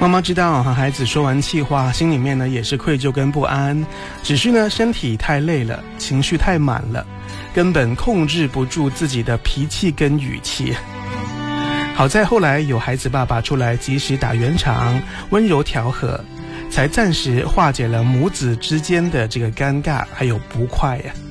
妈妈知道和孩子说完气话，心里面呢也是愧疚跟不安，只是呢身体太累了，情绪太满了，根本控制不住自己的脾气跟语气。好在后来有孩子爸爸出来及时打圆场，温柔调和，才暂时化解了母子之间的这个尴尬还有不快呀。